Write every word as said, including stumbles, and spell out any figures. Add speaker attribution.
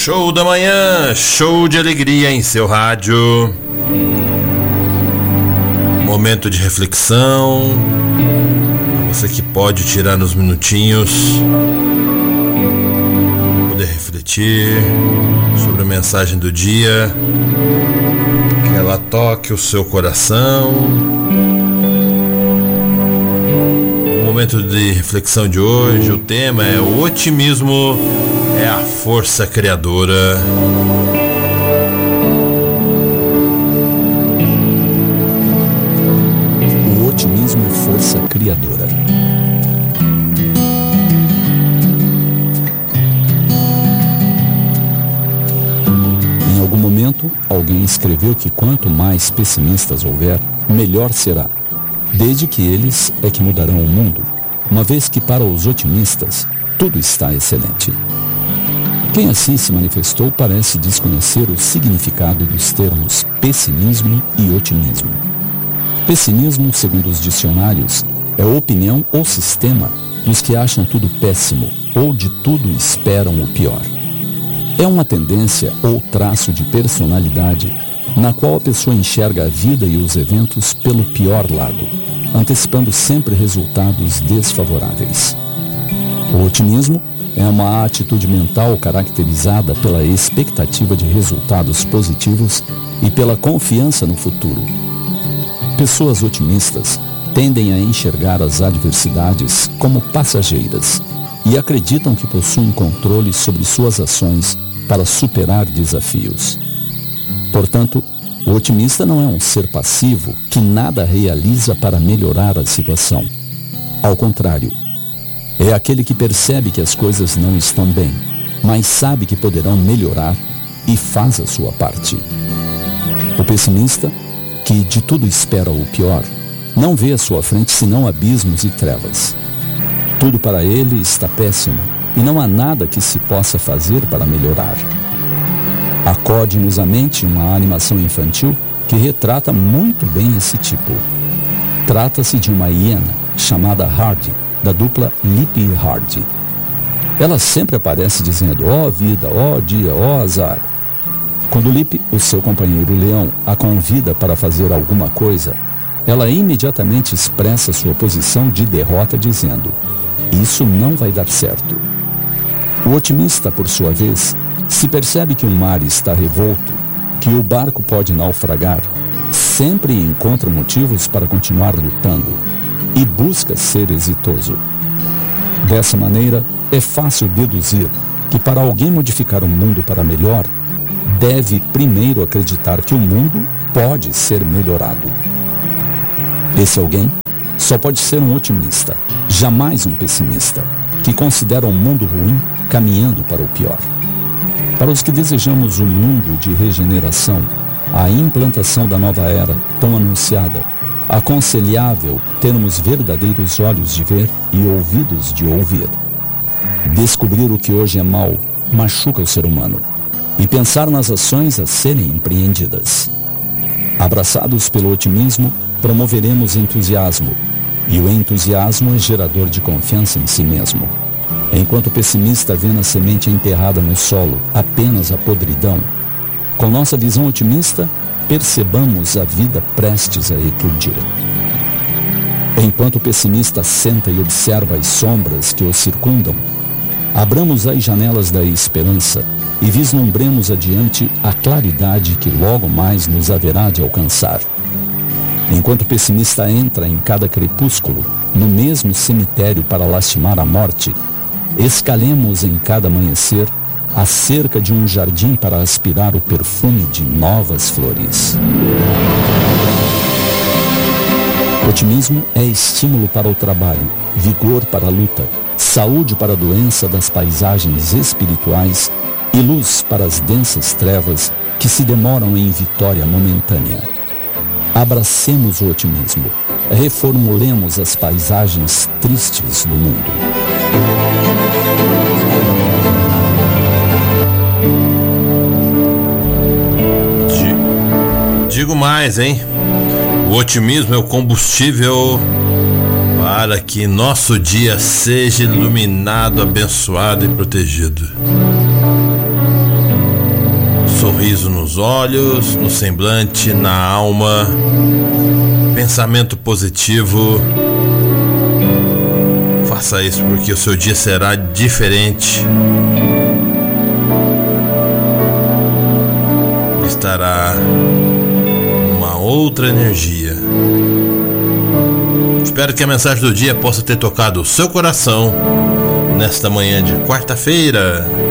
Speaker 1: Show da manhã, show de alegria em seu rádio. Momento de reflexão. Você que pode tirar nos minutinhos, poder refletir sobre a mensagem do dia, que ela toque o seu coração. O momento de reflexão de hoje, o tema é: o otimismo é a força criadora.
Speaker 2: O otimismo é força criadora. Em algum momento, alguém escreveu que quanto mais pessimistas houver, melhor será, desde que eles é que mudarão o mundo, uma vez que para os otimistas tudo está excelente. Quem assim se manifestou parece desconhecer o significado dos termos pessimismo e otimismo. Pessimismo, segundo os dicionários, é a opinião ou sistema dos que acham tudo péssimo ou de tudo esperam o pior. É uma tendência ou traço de personalidade na qual a pessoa enxerga a vida e os eventos pelo pior lado, antecipando sempre resultados desfavoráveis. O otimismo é uma atitude mental caracterizada pela expectativa de resultados positivos e pela confiança no futuro. Pessoas otimistas tendem a enxergar as adversidades como passageiras e acreditam que possuem controle sobre suas ações para superar desafios. Portanto, o otimista não é um ser passivo que nada realiza para melhorar a situação. Ao contrário, é aquele que percebe que as coisas não estão bem, mas sabe que poderão melhorar e faz a sua parte. O pessimista, que de tudo espera o pior, não vê à sua frente senão abismos e trevas. Tudo para ele está péssimo e não há nada que se possa fazer para melhorar. Acode-nos à mente uma animação infantil que retrata muito bem esse tipo. Trata-se de uma hiena chamada Hardy, da dupla Lip e Hardy. Ela sempre aparece dizendo: ó vida, ó dia, ó azar. Quando Lip, o seu companheiro leão, a convida para fazer alguma coisa, ela imediatamente expressa sua posição de derrota dizendo: isso não vai dar certo. O otimista, por sua vez, se percebe que o mar está revolto, que o barco pode naufragar, sempre encontra motivos para continuar lutando e busca ser exitoso. Dessa maneira, é fácil deduzir que para alguém modificar o mundo para melhor, deve primeiro acreditar que o mundo pode ser melhorado. Esse alguém só pode ser um otimista, jamais um pessimista, que considera o mundo ruim caminhando para o pior. Para os que desejamos um mundo de regeneração, a implantação da nova era tão anunciada, aconselhável termos verdadeiros olhos de ver e ouvidos de ouvir. Descobrir o que hoje é mal machuca o ser humano e pensar nas ações a serem empreendidas. Abraçados pelo otimismo, promoveremos entusiasmo, e o entusiasmo é gerador de confiança em si mesmo. Enquanto o pessimista vê na semente enterrada no solo apenas a podridão, com nossa visão otimista, percebamos a vida prestes a eclodir. Enquanto o pessimista senta e observa as sombras que o circundam, abramos as janelas da esperança e vislumbremos adiante a claridade que logo mais nos haverá de alcançar. Enquanto o pessimista entra em cada crepúsculo, no mesmo cemitério para lastimar a morte, escalemos em cada amanhecer a cerca de um jardim para aspirar o perfume de novas flores. Otimismo é estímulo para o trabalho, vigor para a luta, saúde para a doença das paisagens espirituais e luz para as densas trevas que se demoram em vitória momentânea. Abracemos o otimismo, reformulemos as paisagens tristes do mundo.
Speaker 1: Digo mais, hein? O otimismo é o combustível para que nosso dia seja iluminado, abençoado e protegido. sorriso nos olhos, no semblante, na alma, pensamento positivo. Faça isso porque o seu dia será diferente. Estará uma outra energia. Espero que a mensagem do dia possa ter tocado o seu coração nesta manhã de quarta-feira.